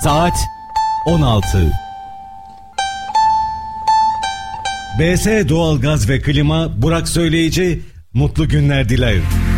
Saat 16. BS Doğalgaz ve Klima Burak Söyleyici mutlu günler diler.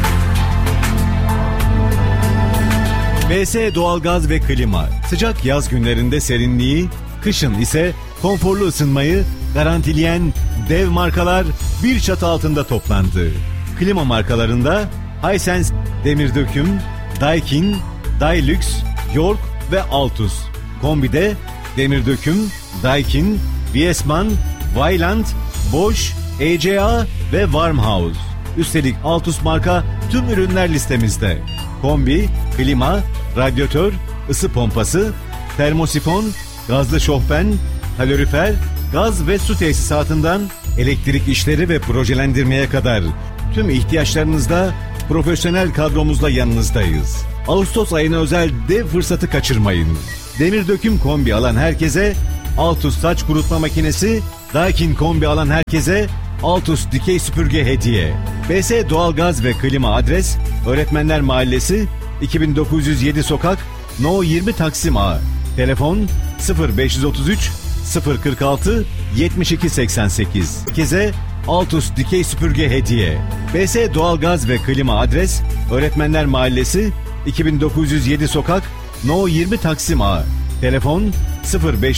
BS Doğalgaz ve Klima sıcak yaz günlerinde serinliği, kışın ise konforlu ısınmayı garantileyen dev markalar bir çatı altında toplandı. Klima markalarında Hisense, Demirdöküm, Daikin, Dilux, York ve Altus. Kombide Demirdöküm, Daikin, Viessmann, Vaillant, Bosch, ECA ve Warmhouse. Üstelik Altus marka tüm ürünler listemizde. Kombi, klima, radyatör, ısı pompası, termosifon, gazlı şofben, kalorifer, gaz ve su tesisatından elektrik işleri ve projelendirmeye kadar tüm ihtiyaçlarınızda profesyonel kadromuzla yanınızdayız. Ağustos ayına özel dev fırsatı kaçırmayın. Demirdöküm kombi alan herkese Altus saç kurutma makinesi, Daikin kombi alan herkese Altus dikey süpürge hediye. BS Doğalgaz ve Klima adres Öğretmenler Mahallesi 2907 Sokak No 20 Taksim A. Telefon 0533 046 7288. Herkese Altus dikey süpürge hediye. BS Doğalgaz ve Klima adres Öğretmenler Mahallesi 2907 Sokak No 20 Taksim A. Telefon 05